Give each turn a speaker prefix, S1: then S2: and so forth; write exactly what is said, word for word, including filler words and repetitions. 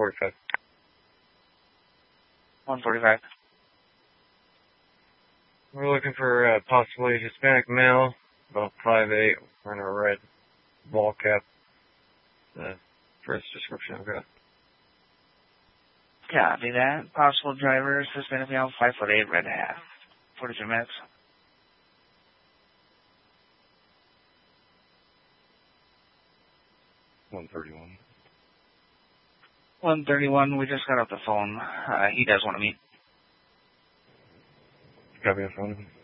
S1: forty-five.
S2: one forty-five.
S1: We're looking for uh, possibly Hispanic male, about five eight, wearing a red ball cap. The first description I've got.
S2: Copy that. Possible driver, Hispanic male, five foot eight, red hat. forty-two minutes.
S1: one thirty-one.
S2: one thirty-one, we just got off the phone. Uh, he does want to meet.
S1: Copy on phone.